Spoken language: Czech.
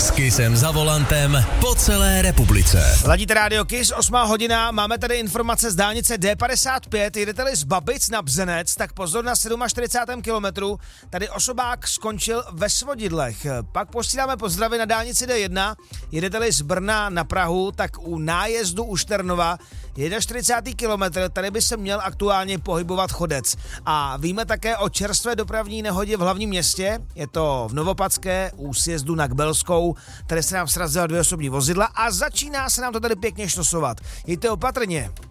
S Kissem za volantem po celé republice. Ladíte rádio Kiss, 8 hodina, máme tady informace z dálnice D55, jedete-li z Babic na Bzenec, tak pozor na 47. kilometru, tady osobák skončil ve Svodidlech. Pak posíláme pozdravy na dálnici D1, jedete-li z Brna na Prahu, tak u nájezdu u Šternova, 41. kilometr, tady by se měl aktuálně pohybovat chodec. A víme také o čerstvé dopravní nehodě v hlavním městě, je to v Novopadské u sjezdu na Kbelskou, tady se nám srazila 2 osobní vozidla a začíná se nám to tady pěkně štosovat. Jděte opatrně.